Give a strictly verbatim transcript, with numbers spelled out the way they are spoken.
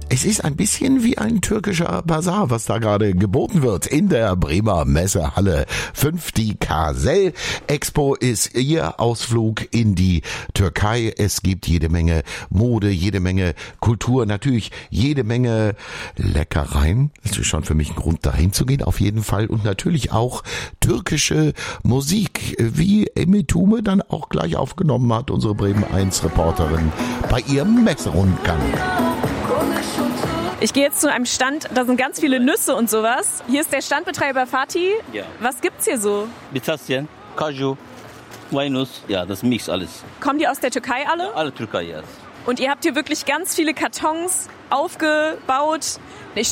Es ist ein bisschen wie ein türkischer Basar, was da gerade geboten wird in der Bremer Messehalle fünf. Die Karsel Expo ist Ihr Ausflug in die Türkei. Es gibt jede Menge Mode, jede Menge Kultur, natürlich jede Menge Leckereien. Das ist schon für mich ein Grund, dahin zu gehen, auf jeden Fall. Und natürlich auch türkische Musik, wie Emmy Thume dann auch gleich aufgenommen hat, unsere Bremen eins Reporterin, bei ihrem Messerundgang. Ich gehe jetzt zu einem Stand, da sind ganz viele Nüsse und sowas. Hier ist der Standbetreiber Fatih. Ja. Was gibt's hier so? Pistazien, Kaju, Walnuss, ja, das Mix alles. Kommen die aus der Türkei alle? Ja, alle Türkei, ja. Und ihr habt hier wirklich ganz viele Kartons aufgebaut. Ich